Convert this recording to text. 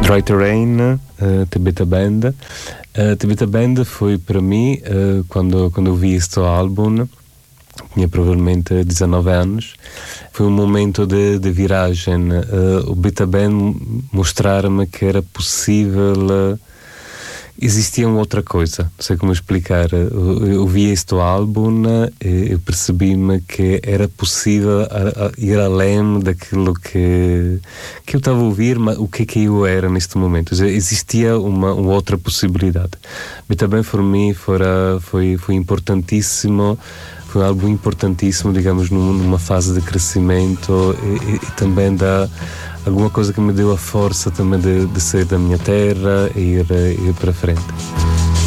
Dry Terrain, Tibeta Band. Tibeta Band foi para mim, quando eu vi este álbum, tinha provavelmente 19 anos, foi um momento de viragem. O Beta Band mostrar-me que era possível, existia uma outra coisa, não sei como explicar. Eu vi este álbum e eu percebi-me que era possível ir além daquilo que eu estava a ouvir, mas o que eu era neste momento. Existia uma outra possibilidade. Mas também para mim foi importantíssimo. Foi um álbum importantíssimo, digamos, numa fase de crescimento e também alguma coisa que me deu a força também de sair da minha terra e ir para frente.